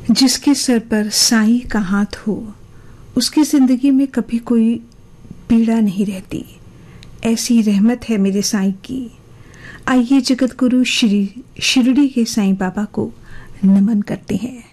जिसके सर पर साईं का हाथ हो, उसकी जिंदगी में कभी कोई पीड़ा नहीं रहती। ऐसी रहमत है मेरे साईं की। आइए जगत गुरु श्री शिरडी के साईं बाबा को नमन करते हैं।